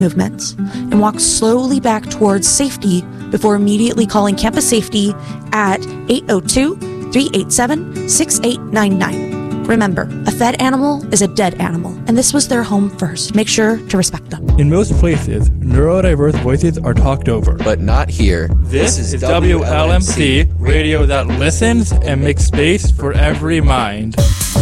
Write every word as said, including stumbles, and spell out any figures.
movements and walk slowly back towards safety before immediately calling campus safety at eight oh two, three eight seven, six eight nine nine. Remember, a fed animal is a dead animal, and this was their home first. Make sure to respect them. In most places, neurodiverse voices are talked over. But not here. This, this is W L M C, radio that listens and makes space for every mind.